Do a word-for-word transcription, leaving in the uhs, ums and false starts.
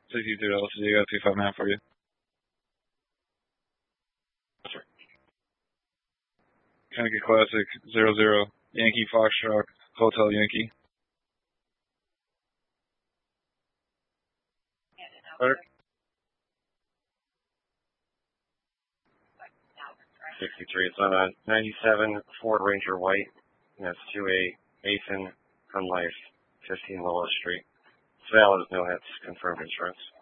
sixty-two L C D, I got a two five nine for you. Connecticut Classic, zero zero, Yankee Foxtrot, Hotel Yankee. Clerk. sixty-three, it's on a ninety-seven Ford Ranger White. That's two A Mason, Sun Life, fifteen Willow Street. It's valid, no hits, confirmed insurance.